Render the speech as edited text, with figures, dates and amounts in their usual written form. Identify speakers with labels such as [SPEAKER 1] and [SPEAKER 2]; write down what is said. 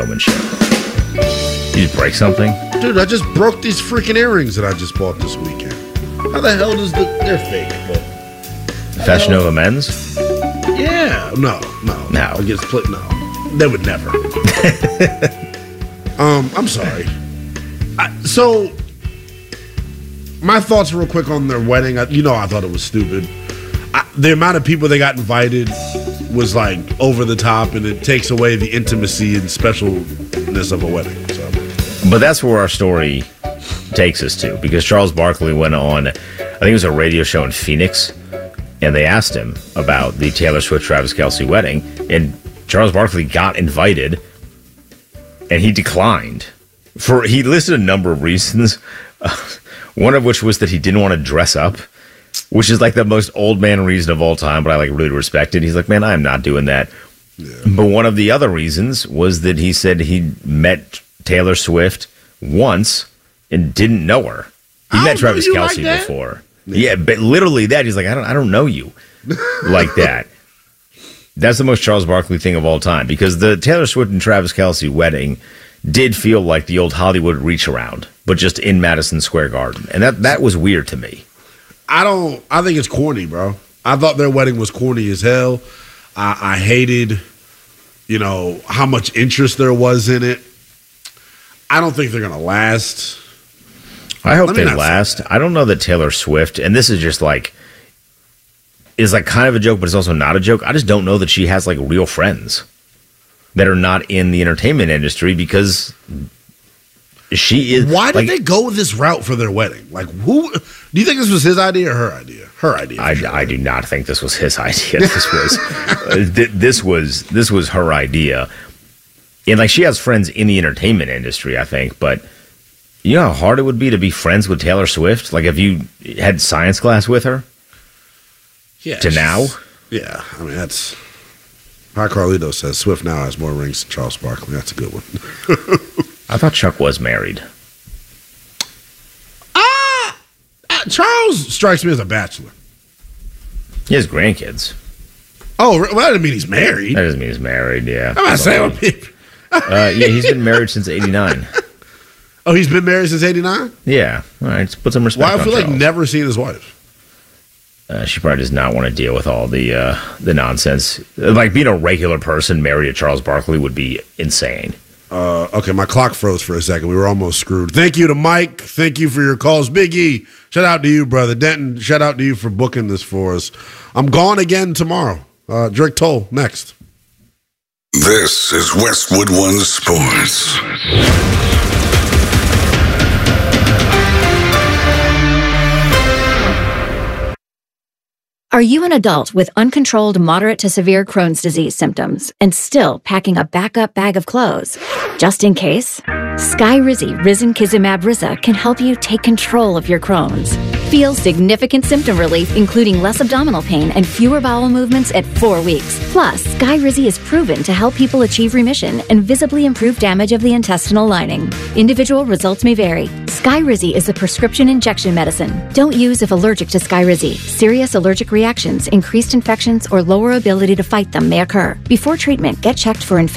[SPEAKER 1] showmanship. You just break something?
[SPEAKER 2] Dude, I just broke these freaking earrings that I just bought this weekend. How the hell does they're fake, but...
[SPEAKER 1] Fashion Nova men's?
[SPEAKER 2] Yeah. No. Against no. They would never. I'm sorry. So, my thoughts real quick on their wedding. I thought it was stupid. The amount of people they got invited was like over the top, and it takes away the intimacy and specialness of a wedding. So.
[SPEAKER 1] But that's where our story takes us to, because Charles Barkley went on, I think it was a radio show in Phoenix, and they asked him about the Taylor Swift-Travis Kelce wedding, and Charles Barkley got invited, and he declined. He listed a number of reasons, one of which was that he didn't want to dress up, which is like the most old man reason of all time, but I really respect it. He's like, man, I'm not doing that. Yeah. But one of the other reasons was that he said he met Taylor Swift once and didn't know her. He met Travis Kelce before. Yeah, but literally that. He's like, I don't know you like that. That's the most Charles Barkley thing of all time, because the Taylor Swift and Travis Kelce wedding did feel like the old Hollywood reach around, but just in Madison Square Garden. And that was weird to me.
[SPEAKER 2] I think it's corny, bro. I thought their wedding was corny as hell. I hated, how much interest there was in it. I don't think they're going to last.
[SPEAKER 1] I hope they last. I don't know that Taylor Swift, and this is just is kind of a joke, but it's also not a joke. I just don't know that she has real friends that are not in the entertainment industry, because she is.
[SPEAKER 2] Why did they go this route for their wedding? Who do you think this was, his idea or her idea? Her idea.
[SPEAKER 1] I do not think this was his idea. This was her idea. And she has friends in the entertainment industry, I think, but you know how hard it would be to be friends with Taylor Swift? If you had science class with her?
[SPEAKER 2] Yeah.
[SPEAKER 1] Now?
[SPEAKER 2] Yeah. I mean, that's... Hi Carlito says Swift now has more rings than Charles Barkley. That's a good one.
[SPEAKER 1] I thought Chuck was married.
[SPEAKER 2] Charles strikes me as a bachelor.
[SPEAKER 1] He has grandkids.
[SPEAKER 2] Oh, well, that doesn't mean he's married.
[SPEAKER 1] That doesn't mean he's married, yeah.
[SPEAKER 2] I'm not saying people.
[SPEAKER 1] Yeah, he's been married since 89.
[SPEAKER 2] Oh, he's been married since 89?
[SPEAKER 1] Yeah. All right, let's put some respect on
[SPEAKER 2] Well, I feel
[SPEAKER 1] Charles.
[SPEAKER 2] never seen his wife.
[SPEAKER 1] She probably does not want to deal with all the nonsense. Being a regular person married to Charles Barkley would be insane.
[SPEAKER 2] Okay, my clock froze for a second. We were almost screwed. Thank you to Mike. Thank you for your calls. Big E, shout out to you, brother. Denton, shout out to you for booking this for us. I'm gone again tomorrow. Drake Toll, next.
[SPEAKER 3] This is Westwood One Sports.
[SPEAKER 4] Are you an adult with uncontrolled moderate to severe Crohn's disease symptoms and still packing a backup bag of clothes? Just in case? Skyrizi Risankizumab Riza can help you take control of your Crohn's. Feel significant symptom relief, including less abdominal pain and fewer bowel movements at 4 weeks. Plus, Skyrizi is proven to help people achieve remission and visibly improve damage of the intestinal lining. Individual results may vary. Skyrizi is a prescription injection medicine. Don't use if allergic to Skyrizi. Serious allergic reactions, increased infections, or lower ability to fight them may occur. Before treatment, get checked for infection